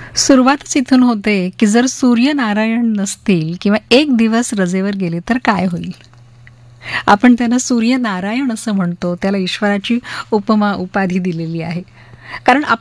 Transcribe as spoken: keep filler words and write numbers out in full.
सुरुवातच इथून होते की जर सूर्यनारायण नसतील किंवा एक दिवस रजेवर गेले तर काय होईल. आपण त्यांना सूर्यनारायण असं म्हणतो, त्याला ईश्वराची उपमा उपाधी दिलेली आहे. कारण